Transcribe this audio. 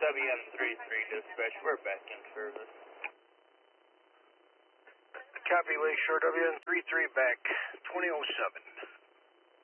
WN33 dispatch, we're back in service. Copy, Lakeshore WN33 back 2007.